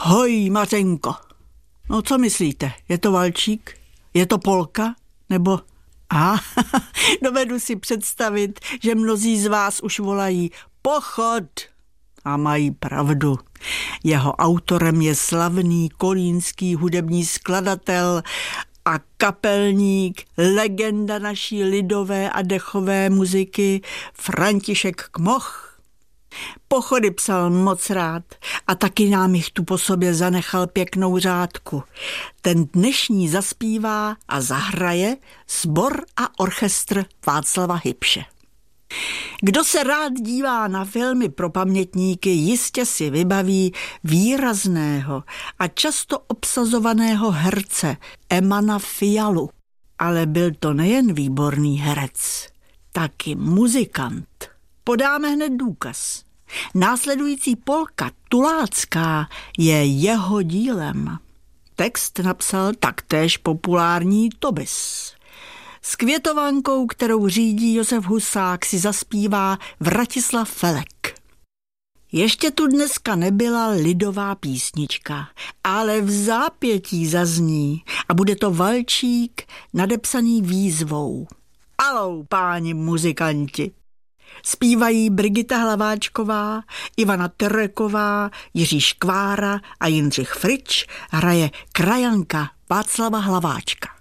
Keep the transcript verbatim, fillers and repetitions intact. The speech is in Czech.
Hoj, Mařenko. No co myslíte, je to valčík? Je to polka? Nebo... A dovedu si představit, že mnozí z vás už volají pochod. A mají pravdu. Jeho autorem je slavný kolínský hudební skladatel a kapelník, legenda naší lidové a dechové muziky František Kmoch. Pochody psal moc rád a taky nám jich tu po sobě zanechal pěknou řádku. Ten dnešní zaspívá a zahraje sbor a orchestr Václava Hybše. Kdo se rád dívá na filmy pro pamětníky, jistě si vybaví výrazného a často obsazovaného herce Emana Fialu. Ale byl to nejen výborný herec, taky muzikant. Podáme hned důkaz. Následující polka Tulácká je jeho dílem. Text napsal taktéž populární Tobis. S květovankou, kterou řídí Josef Husák, si zaspívá Vratislav Felek. Ještě tu dneska nebyla lidová písnička, ale v zápětí zazní a bude to valčík nadepsaný výzvou. Alou, páni muzikanti! Zpívají Brigita Hlaváčková, Ivana Tereková, Jiří Škvára a Jindřich Frič, hraje krajanka Václava Hlaváčka.